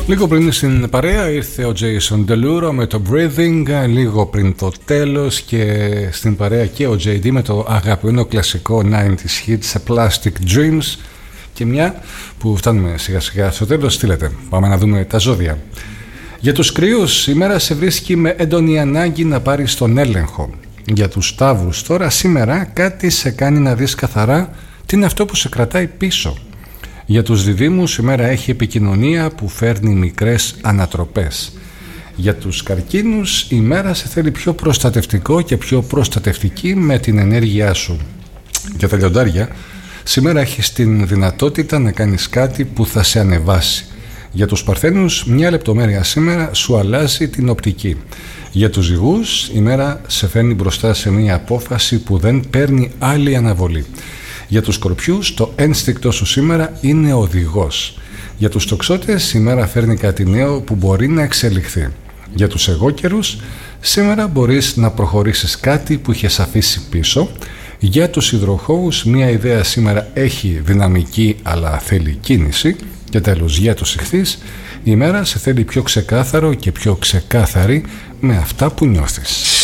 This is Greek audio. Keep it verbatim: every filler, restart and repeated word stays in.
Λίγο πριν στην παρέα ήρθε ο Jason Derulo με το Breathing, λίγο πριν το τέλος, και στην παρέα και ο τζέι ντι με το αγαπημένο κλασικό ενενήντα hits Plastic Dreams. Και μια που φτάνουμε σιγά σιγά στο τέλος, στείλετε. Πάμε να δούμε τα ζώδια. Για τους κρυούς, η μέρα σε βρίσκει με έντονη ανάγκη να πάρεις τον έλεγχο. Για τους ταύρους τώρα, σήμερα κάτι σε κάνει να δεις καθαρά τι είναι αυτό που σε κρατάει πίσω. Για τους διδύμους, η μέρα έχει επικοινωνία που φέρνει μικρές ανατροπές. Για τους καρκίνους, η μέρα σε θέλει πιο προστατευτικό και πιο προστατευτική με την ενέργειά σου. Για τα λιοντάρια, σήμερα έχεις την δυνατότητα να κάνεις κάτι που θα σε ανεβάσει. Για τους παρθένους, μια λεπτομέρεια σήμερα σου αλλάζει την οπτική. Για τους ζυγούς, η μέρα σε φέρνει μπροστά σε μια απόφαση που δεν παίρνει άλλη αναβολή. Για τους σκορπιούς, το ένστικτο σου σήμερα είναι οδηγός. Για τους τοξότες, η μέρα φέρνει κάτι νέο που μπορεί να εξελιχθεί. Για τους εγώκερους, σήμερα μπορείς να προχωρήσεις κάτι που είχες αφήσει πίσω. Για τους υδροχόους, μια ιδέα σήμερα έχει δυναμική αλλά θέλει κίνηση. Και τέλος, για τους ιχθύς, η μέρα σε θέλει πιο ξεκάθαρο και πιο ξεκάθαρη με αυτά που νιώθεις.